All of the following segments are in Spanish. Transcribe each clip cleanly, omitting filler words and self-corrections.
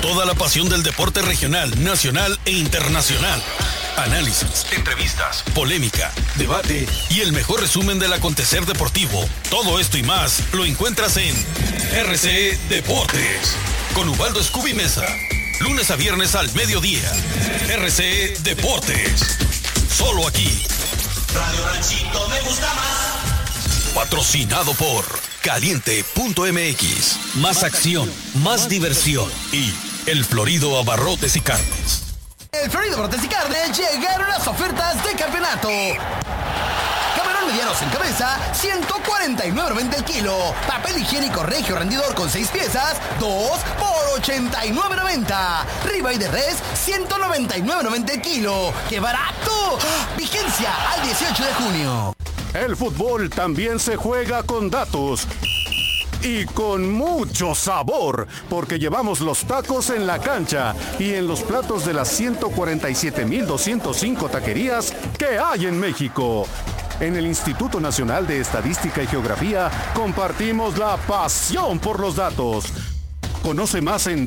toda la pasión del deporte regional, nacional e internacional. Análisis, entrevistas, polémica, debate y el mejor resumen del acontecer deportivo. Todo esto y más lo encuentras en RCE Deportes con Ubaldo Scooby Mesa. Lunes a viernes al mediodía. RCE Deportes. Solo aquí. Radio Ranchito me gusta más. Patrocinado por Caliente.mx. Más acción, más diversión. Y El Florido Abarrotes y Carnes. El Florido Abarrotes y Carnes llegaron las ofertas de campeonato. Camarón medianos en cabeza, 149.90 el kilo. Papel higiénico Regio rendidor con 6 piezas, 2 por 89.90. Ribeye de res, 199.90 el kilo. ¡Qué barato! Vigencia al 18 de junio. El fútbol también se juega con datos. Y con mucho sabor, porque llevamos los tacos en la cancha y en los platos de las 147.205 taquerías que hay en México. En el Instituto Nacional de Estadística y Geografía compartimos la pasión por los datos. Conoce más en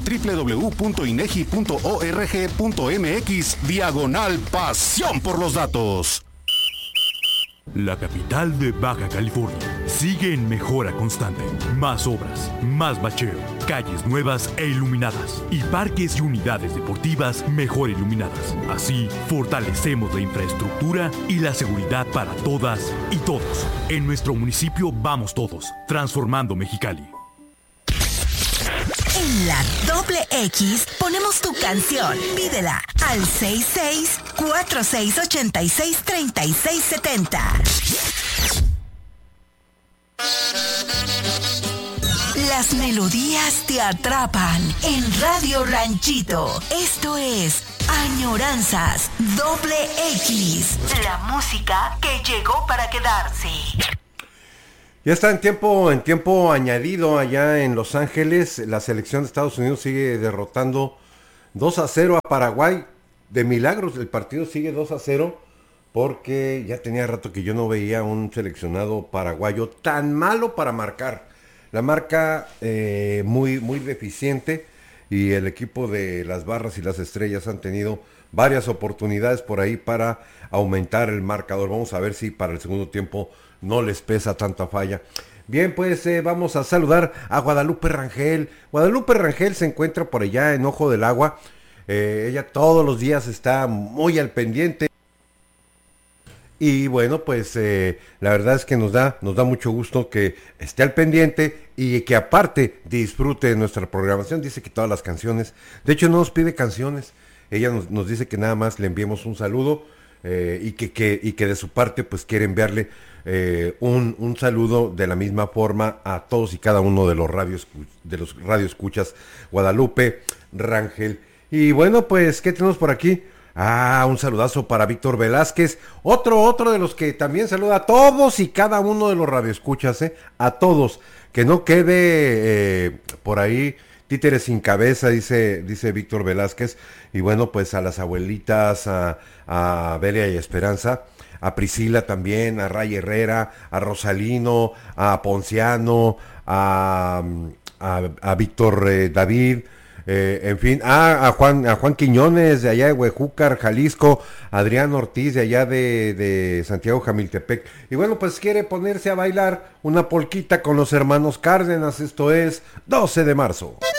www.inegi.org.mx/pasión por los datos. La capital de Baja California sigue en mejora constante. Más obras, más bacheo, calles nuevas e iluminadas y parques y unidades deportivas mejor iluminadas. Así, fortalecemos la infraestructura y la seguridad para todas y todos. En nuestro municipio vamos todos, transformando Mexicali. En la doble X ponemos tu canción. Pídela al 66-4686-3670. Las melodías te atrapan en Radio Ranchito. Esto es Añoranzas doble X. La música que llegó para quedarse. Ya está en tiempo añadido allá en Los Ángeles. La selección de Estados Unidos sigue derrotando 2-0 a Paraguay. De milagros el partido sigue 2-0 porque ya tenía rato que yo no veía un seleccionado paraguayo tan malo para marcar. La marca muy deficiente y el equipo de las Barras y las Estrellas han tenido varias oportunidades por ahí para aumentar el marcador. Vamos a ver si para el segundo tiempo no les pesa tanta falla. Bien, pues vamos a saludar a Guadalupe Rangel. Guadalupe Rangel se encuentra por allá en Ojo del Agua. Ella todos los días está muy al pendiente. Y bueno, pues la verdad es que nos da mucho gusto que esté al pendiente y que aparte disfrute de nuestra programación. Dice que todas las canciones, de hecho no nos pide canciones, ella nos dice que nada más le enviemos un saludo y que de su parte pues quiere enviarle un saludo de la misma forma a todos y cada uno de los radioescuchas. Guadalupe Rangel. Y bueno, pues, ¿qué tenemos por aquí? Un saludazo para Víctor Velázquez, otro de los que también saluda a todos y cada uno de los radioescuchas, a todos, que no quede por ahí títeres sin cabeza, dice Víctor Velázquez. Y bueno, pues a las abuelitas, a Belia y Esperanza, a Priscila también, a Ray Herrera, a Rosalino, a Ponciano, a Víctor David, en fin, a Juan Quiñones de allá de Huejúcar, Jalisco, Adrián Ortiz de allá de Santiago Jamiltepec. Y bueno, pues quiere ponerse a bailar una polquita con los hermanos Cárdenas. Esto es 12 de marzo.